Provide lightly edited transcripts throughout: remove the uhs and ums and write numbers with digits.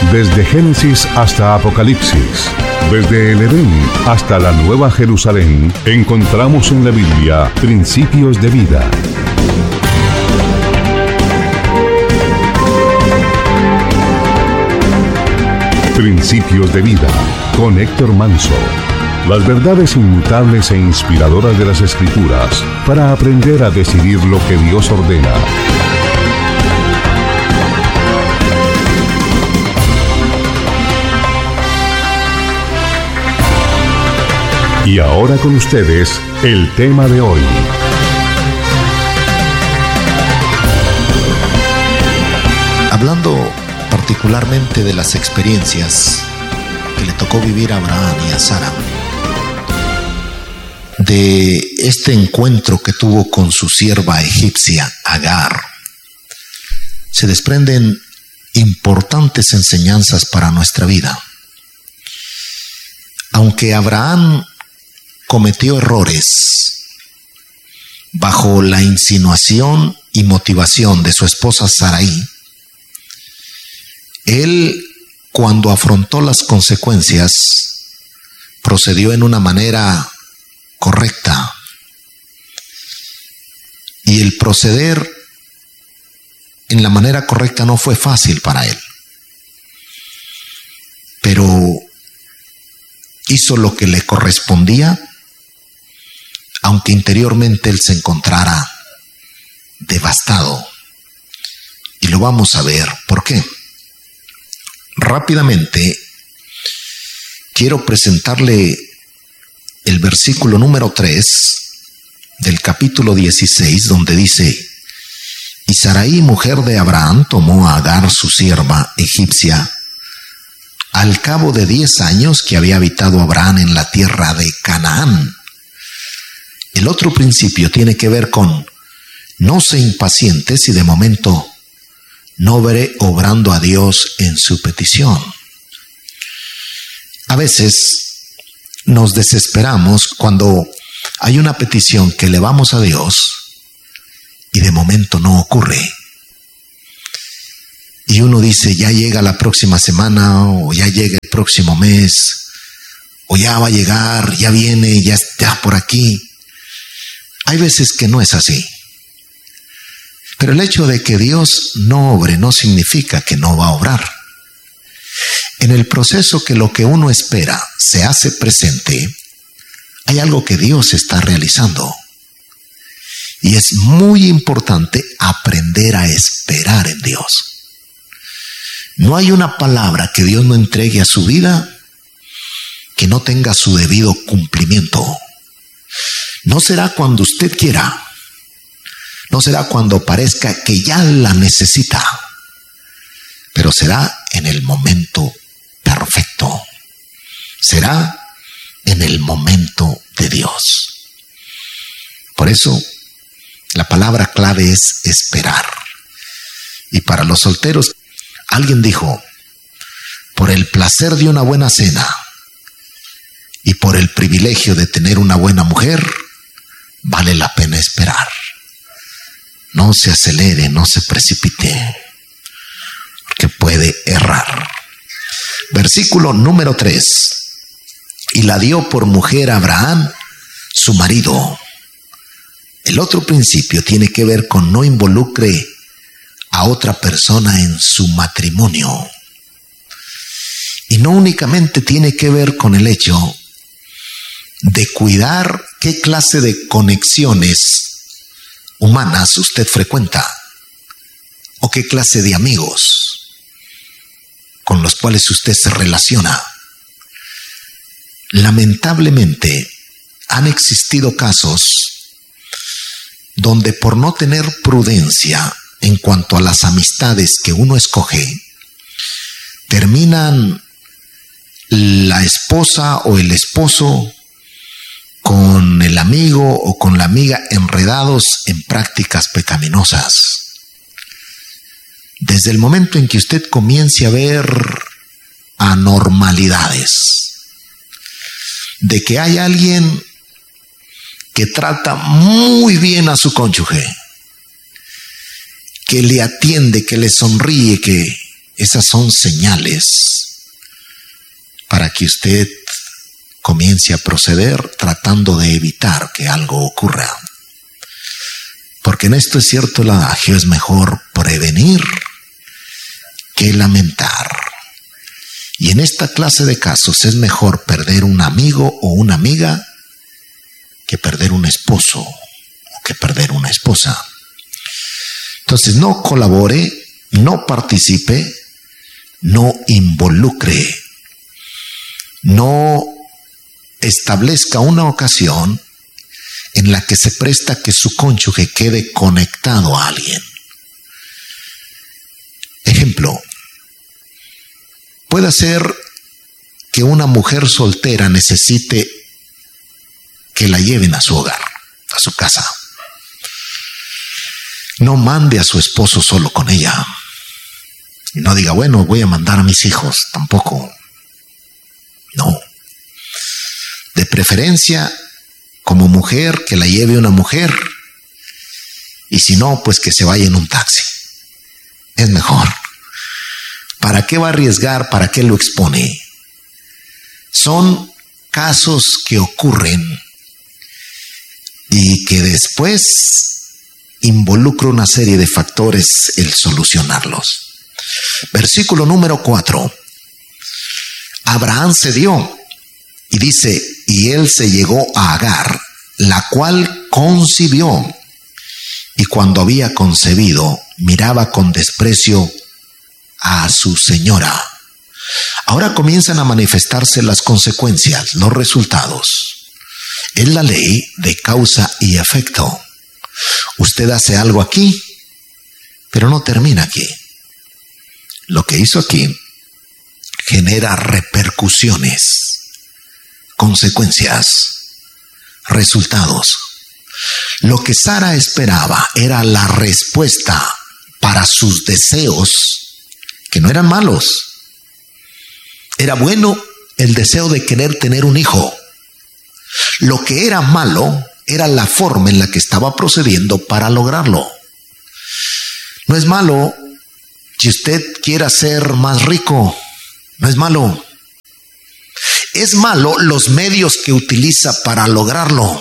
Desde Génesis hasta Apocalipsis, desde el Edén hasta la Nueva Jerusalén, encontramos en la Biblia principios de vida. Principios de vida, con Héctor Manso. Las verdades inmutables e inspiradoras de las Escrituras para aprender a decidir lo que Dios ordena. Y ahora con ustedes, el tema de hoy. Hablando particularmente de las experiencias que le tocó vivir a Abraham y a Sara, de este encuentro que tuvo con su sierva egipcia, Agar, se desprenden importantes enseñanzas para nuestra vida. Aunque Abraham cometió errores bajo la insinuación y motivación de su esposa Sarai, él, cuando afrontó las consecuencias, procedió en una manera correcta. Y el proceder en la manera correcta no fue fácil para él, pero hizo lo que le correspondía, aunque interiormente él se encontrara devastado. Y lo vamos a ver por qué. Rápidamente quiero presentarle el versículo número 3 del capítulo 16, donde dice: y Sarai, mujer de Abraham, tomó a Agar, su sierva egipcia, al cabo de 10 años que había habitado Abraham en la tierra de Canaán. El otro principio tiene que ver con: no se impaciente si de momento no veré obrando a Dios en su petición. A veces nos desesperamos cuando hay una petición que elevamos a Dios y de momento no ocurre. Y uno dice, ya llega la próxima semana, o ya llega el próximo mes, o ya va a llegar, ya viene, ya está por aquí. Hay veces que no es así. Pero el hecho de que Dios no obre no significa que no va a obrar. En el proceso que lo que uno espera se hace presente, hay algo que Dios está realizando. Y es muy importante aprender a esperar en Dios. No hay una palabra que Dios no entregue a su vida que no tenga su debido cumplimiento. No será cuando usted quiera. No será cuando parezca que ya la necesita, pero será en el momento perfecto. Será en el momento de Dios. Por eso, la palabra clave es esperar. Y para los solteros, alguien dijo: por el placer de una buena cena y por el privilegio de tener una buena mujer, vale la pena esperar. No se acelere, no se precipite, porque puede errar. Versículo número 3. Y la dio por mujer a Abraham, su marido. El otro principio tiene que ver con no involucre a otra persona en su matrimonio. Y no únicamente tiene que ver con el hecho de cuidar qué clase de conexiones humanas usted frecuenta o qué clase de amigos con los cuales usted se relaciona. Lamentablemente han existido casos donde por no tener prudencia en cuanto a las amistades que uno escoge, terminan la esposa o el esposo con el amigo o con la amiga enredados en prácticas pecaminosas. Desde el momento en que usted comience a ver anormalidades, de que hay alguien que trata muy bien a su cónyuge, que le atiende, que le sonríe, que Esas son señales para que usted comience a proceder tratando de evitar que algo ocurra. Porque en esto es cierto el adagio, es mejor prevenir que lamentar. Y en esta clase de casos es mejor perder un amigo o una amiga que perder un esposo o que perder una esposa. Entonces no colabore, no participe, no involucre, no establezca una ocasión en la que se presta que su cónyuge quede conectado a alguien. Ejemplo, puede ser que una mujer soltera necesite que la lleven a su hogar, a su casa. No mande a su esposo solo con ella. No diga, bueno, voy a mandar a mis hijos. Tampoco. No. De preferencia, como mujer, que la lleve una mujer. Y si no, pues que se vaya en un taxi. Es mejor. ¿Para qué va a arriesgar? ¿Para qué lo expone? Son casos que ocurren y que después involucra una serie de factores el solucionarlos. Versículo número 4. Abraham cedió y dice, y él se llegó a Agar, la cual concibió, y cuando había concebido, miraba con desprecio a su señora. Ahora comienzan a manifestarse las consecuencias, los resultados. Es la ley de causa y efecto. Usted hace algo aquí, pero no termina aquí. Lo que hizo aquí genera repercusiones, consecuencias, resultados. Lo que Sara esperaba era la respuesta para sus deseos, que no eran malos. Era bueno el deseo de querer tener un hijo. Lo que era malo era la forma en la que estaba procediendo para lograrlo. No es malo si usted quiera ser más rico, no es malo. Es malo los medios que utiliza para lograrlo.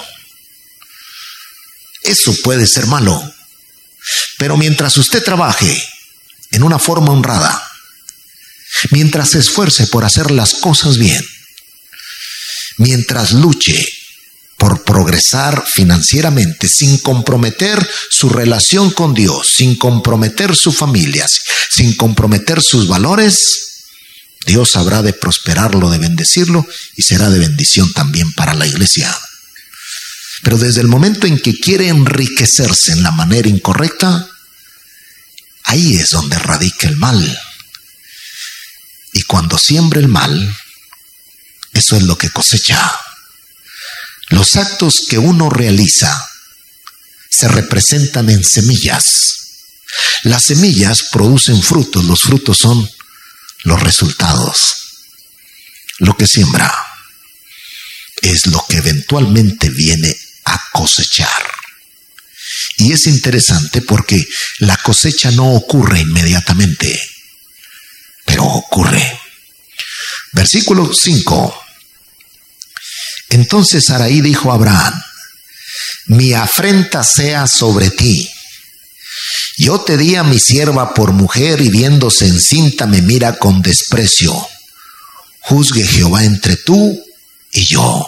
Eso puede ser malo. Pero mientras usted trabaje en una forma honrada, mientras se esfuerce por hacer las cosas bien, mientras luche por progresar financieramente sin comprometer su relación con Dios, sin comprometer su familia, sin comprometer sus valores, Dios habrá de prosperarlo, de bendecirlo y será de bendición también para la iglesia. Pero desde el momento en que quiere enriquecerse en la manera incorrecta, ahí es donde radica el mal. Y cuando siembra el mal, eso es lo que cosecha. Los actos que uno realiza se representan en semillas. Las semillas producen frutos, los frutos son los resultados. Lo que siembra es lo que eventualmente viene a cosechar. Y es interesante porque la cosecha no ocurre inmediatamente, pero ocurre. Versículo 5. Entonces Sarai dijo a Abraham, mi afrenta sea sobre ti. Yo te di a mi sierva por mujer y viéndose encinta me mira con desprecio. Juzgue Jehová entre tú y yo.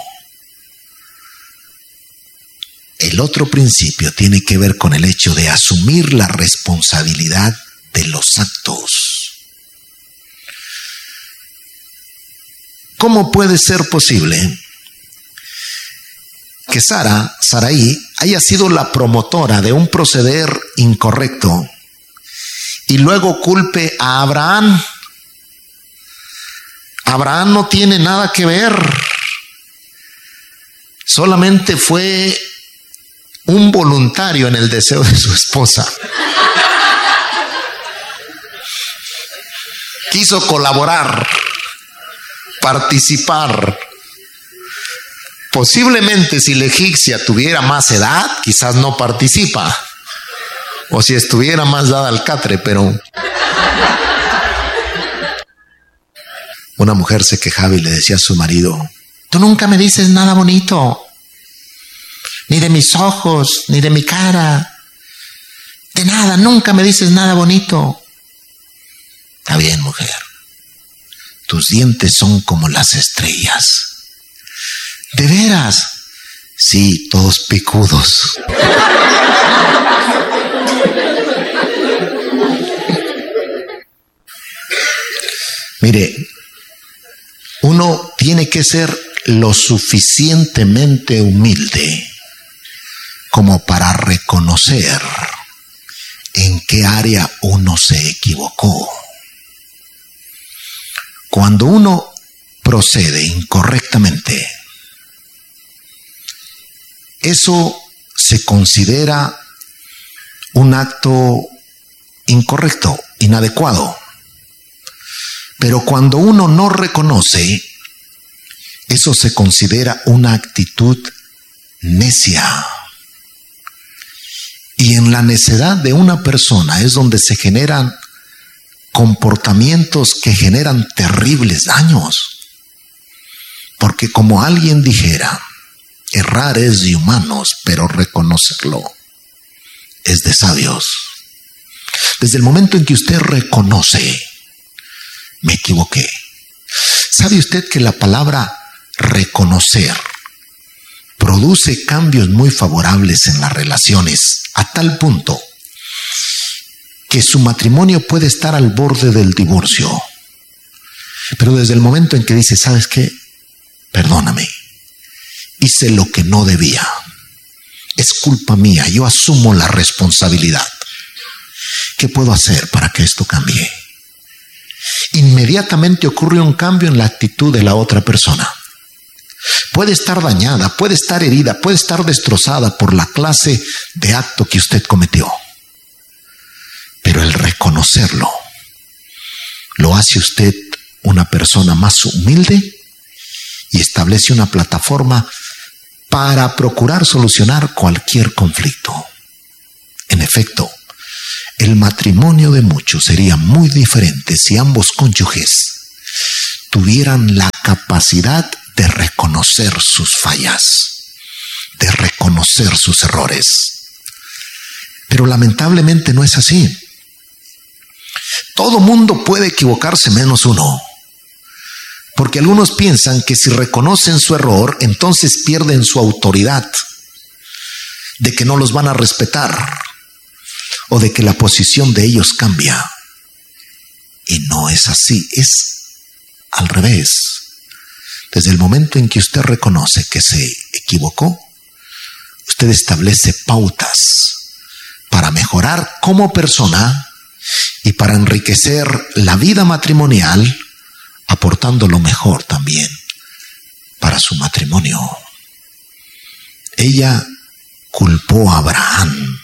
El otro principio tiene que ver con el hecho de asumir la responsabilidad de los actos. ¿Cómo puede ser posible que Sarai, haya sido la promotora de un proceder incorrecto y luego culpe a Abraham? Abraham no tiene nada que ver. Solamente fue un voluntario en el deseo de su esposa. Quiso colaborar, participar. Posiblemente si la egipcia tuviera más edad, quizás no participa. O si estuviera más dada al catre, pero Una mujer se quejaba y le decía a su marido: tú nunca me dices nada bonito, ni de mis ojos, ni de mi cara, de nada, nunca me dices nada bonito. Está bien, mujer, tus dientes son como las estrellas. ¿De veras? Sí, todos picudos. Mire, uno tiene que ser lo suficientemente humilde como para reconocer en qué área uno se equivocó. Cuando uno procede incorrectamente, eso se considera un acto incorrecto, inadecuado. Pero cuando uno no reconoce, eso se considera una actitud necia. Y en la necedad de una persona es donde se generan comportamientos que generan terribles daños. Porque como alguien dijera, errar es de humanos, pero reconocerlo es de sabios. Desde el momento en que usted reconoce: me equivoqué. ¿Sabe usted que la palabra reconocer produce cambios muy favorables en las relaciones, a tal punto que su matrimonio puede estar al borde del divorcio? Pero desde el momento en que dice: ¿sabes qué? Perdóname, hice lo que no debía, es culpa mía, yo asumo la responsabilidad. ¿Qué puedo hacer para que esto cambie? Inmediatamente ocurre un cambio en la actitud de la otra persona. Puede estar dañada, puede estar herida, puede estar destrozada por la clase de acto que usted cometió. Pero el reconocerlo lo hace usted una persona más humilde y establece una plataforma para procurar solucionar cualquier conflicto. En efecto, el matrimonio de muchos sería muy diferente si ambos cónyuges tuvieran la capacidad de reconocer sus fallas, de reconocer sus errores. Pero lamentablemente no es así. Todo mundo puede equivocarse menos uno, porque algunos piensan que si reconocen su error, entonces pierden su autoridad, de que no los van a respetar, o de que la posición de ellos cambia. Y no es así, es al revés. Desde el momento en que usted reconoce que se equivocó, usted establece pautas para mejorar como persona y para enriquecer la vida matrimonial, aportando lo mejor también para su matrimonio. Ella culpó a Abraham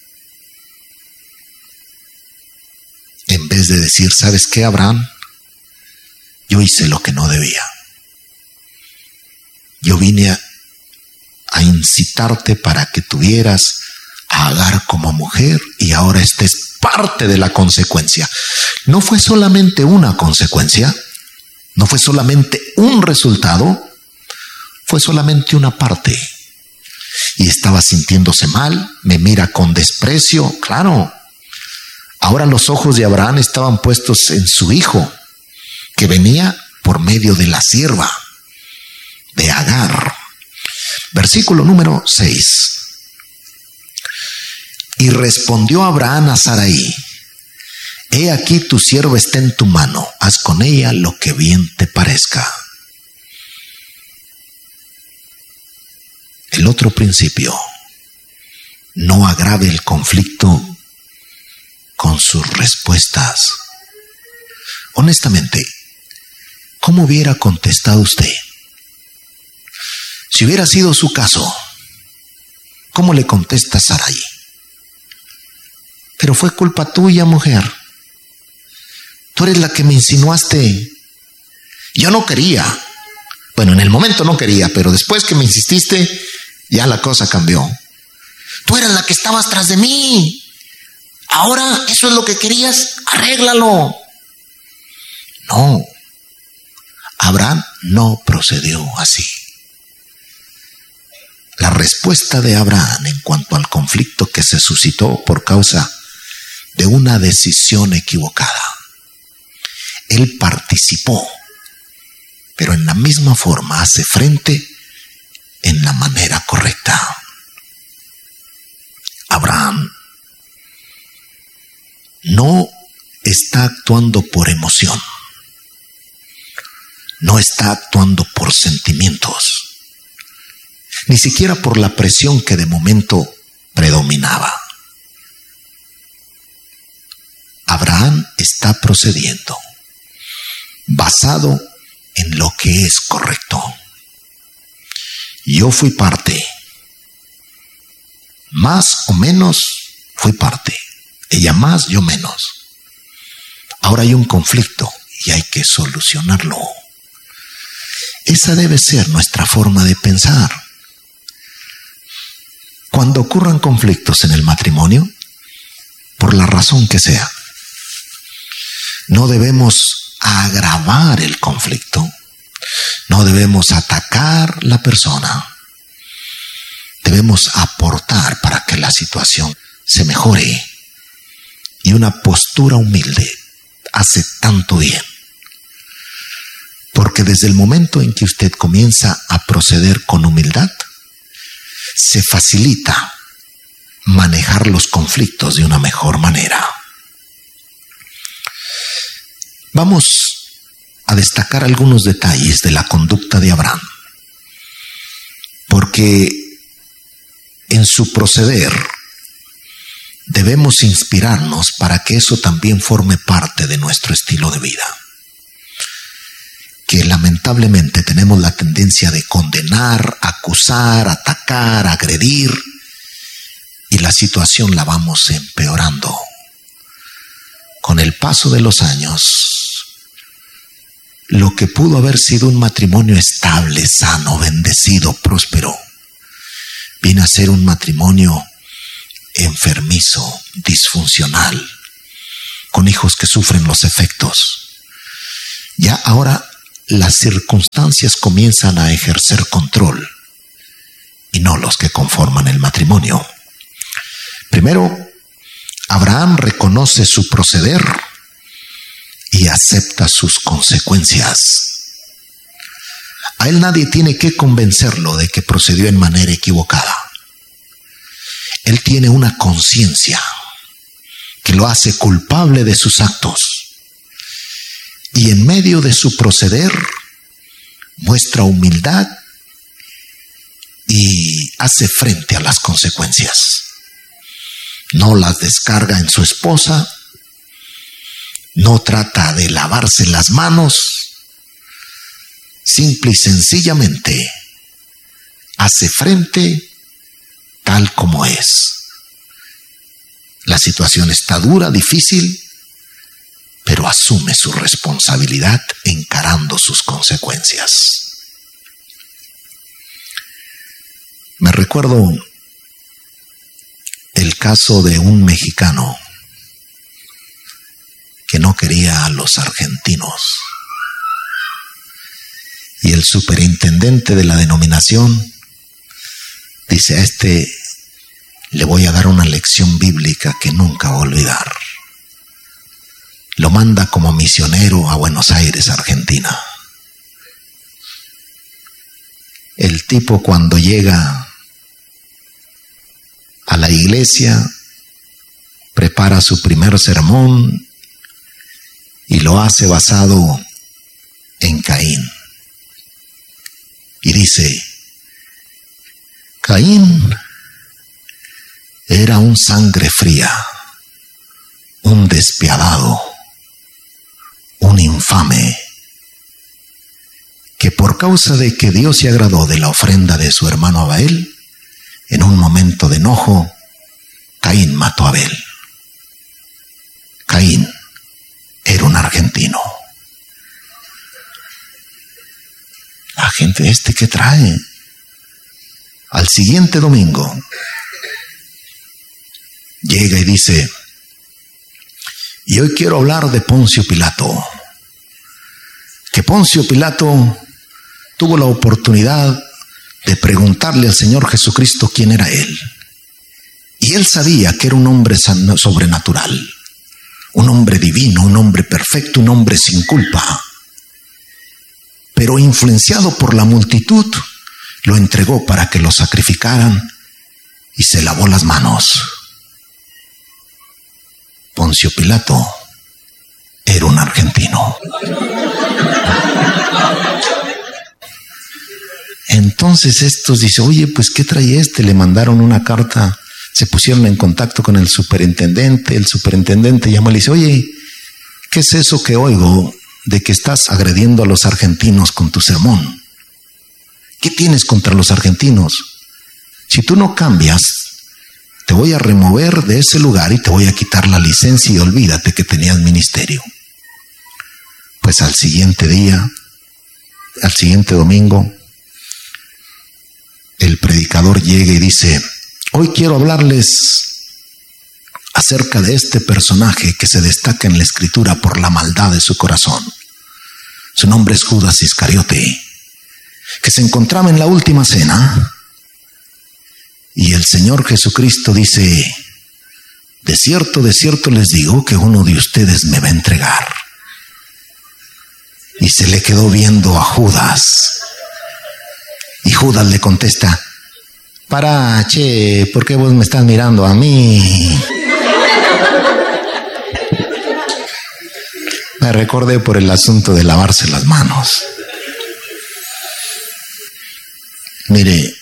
en vez de decir: ¿sabes qué, Abraham? Yo hice lo que no debía. Yo vine a incitarte para que tuvieras a Agar como mujer y ahora esta es parte de la consecuencia. No fue solamente una consecuencia, no fue solamente un resultado, fue solamente una parte. Y estaba sintiéndose mal, me mira con desprecio, claro. Ahora los ojos de Abraham estaban puestos en su hijo, que venía por medio de la sierva de Agar. Versículo número 6. Y respondió Abraham a Sarai: he aquí tu sierva está en tu mano, haz con ella lo que bien te parezca. El otro principio: no agrave el conflicto con sus respuestas. Honestamente, ¿cómo hubiera contestado usted? Si hubiera sido su caso, ¿cómo le contesta Sarai? Pero fue culpa tuya, mujer. Tú eres la que me insinuaste. Yo no quería. Bueno, en el momento no quería, pero después que me insististe, ya la cosa cambió. Tú eras la que estabas tras de mí. Ahora, ¿eso es lo que querías? Arréglalo. No. Abraham no procedió así. La respuesta de Abraham en cuanto al conflicto que se suscitó por causa de una decisión equivocada. Él participó, pero en la misma forma hace frente en la manera correcta. Abraham no está actuando por emoción, no está actuando por sentimientos, ni siquiera por la presión que de momento predominaba. Abraham está procediendo basado en lo que es correcto. Yo fui parte, más o menos fui parte, ella más, yo menos. Ahora hay un conflicto y hay que solucionarlo. Esa debe ser nuestra forma de pensar. Cuando ocurran conflictos en el matrimonio, por la razón que sea, no debemos agravar el conflicto, no debemos atacar la persona, debemos aportar para que la situación se mejore. Y una postura humilde hace tanto bien. Porque desde el momento en que usted comienza a proceder con humildad, se facilita manejar los conflictos de una mejor manera. Vamos a destacar algunos detalles de la conducta de Abraham, porque en su proceder debemos inspirarnos para que eso también forme parte de nuestro estilo de vida. Que lamentablemente tenemos la tendencia de condenar, acusar, atacar, agredir, y la situación la vamos empeorando. Con el paso de los años, lo que pudo haber sido un matrimonio estable, sano, bendecido, próspero, viene a ser un matrimonio enfermizo, disfuncional, con hijos que sufren los efectos. Ya ahora las circunstancias comienzan a ejercer control y no los que conforman el matrimonio. Primero, Abraham reconoce su proceder y acepta sus consecuencias. A él nadie tiene que convencerlo de que procedió en manera equivocada. Él tiene una conciencia que lo hace culpable de sus actos. Y en medio de su proceder muestra humildad y hace frente a las consecuencias. No las descarga en su esposa, no trata de lavarse las manos, simple y sencillamente hace frente tal como es. La situación está dura, difícil, pero asume su responsabilidad encarando sus consecuencias. Me recuerdo el caso de un mexicano que no quería a los argentinos. Y el superintendente de la denominación dice: a este le voy a dar una lección bíblica que nunca va a olvidar. Lo manda como misionero a Buenos Aires, Argentina. El tipo, cuando llega a la iglesia, prepara su primer sermón y lo hace basado en Caín. Y dice: Caín era un sangre fría, un despiadado, un infame, que por causa de que Dios se agradó de la ofrenda de su hermano Abel, en un momento de enojo, Caín mató a Abel. Caín era un argentino. La gente, ¿qué trae? Al siguiente domingo llega y dice: y hoy quiero hablar de Poncio Pilato. que Poncio Pilato tuvo la oportunidad de preguntarle al Señor Jesucristo quién era Él. Y Él sabía que era un hombre sobrenatural, un hombre divino, un hombre perfecto, un hombre sin culpa. Pero influenciado por la multitud, lo entregó para que lo sacrificaran y se lavó las manos. Poncio Pilato era un argentino. Entonces estos dicen, oye, pues ¿qué trae este? Le mandaron una carta, se pusieron en contacto con el superintendente llamó y le dice, oye, ¿qué es eso que oigo de que estás agrediendo a los argentinos con tu sermón? ¿Qué tienes contra los argentinos? Si tú no cambias, te voy a remover de ese lugar y te voy a quitar la licencia y olvídate que tenías ministerio. Pues al siguiente domingo, el predicador llega y dice, hoy quiero hablarles acerca de este personaje que se destaca en la Escritura por la maldad de su corazón. Su nombre es Judas Iscariote, que se encontraba en la última cena. Y el Señor Jesucristo dice, de cierto les digo que uno de ustedes me va a entregar. Y se le quedó viendo a Judas. Y Judas le contesta, para, che, ¿por qué vos me estás mirando a mí? Me recordé por el asunto de lavarse las manos. Mire,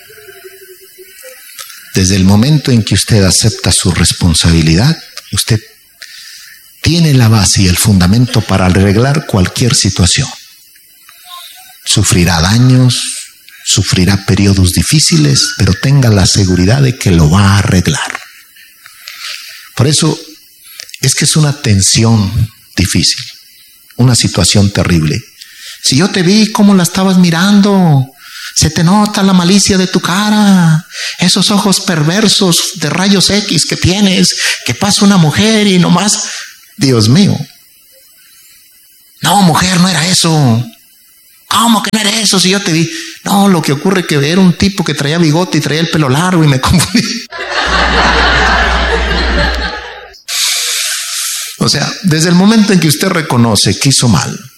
desde el momento en que usted acepta su responsabilidad, usted tiene la base y el fundamento para arreglar cualquier situación. Sufrirá daños, sufrirá periodos difíciles, pero tenga la seguridad de que lo va a arreglar. Por eso es que es una tensión difícil, una situación terrible. Si yo te vi cómo la estabas mirando, se te nota la malicia de tu cara, esos ojos perversos de rayos X que tienes, que pasa una mujer y nomás, Dios mío. No, mujer, no era eso. ¿Cómo que no era eso si yo te vi? No, lo que ocurre es que era un tipo que traía bigote y traía el pelo largo y me confundí. O sea, desde el momento en que usted reconoce que hizo mal,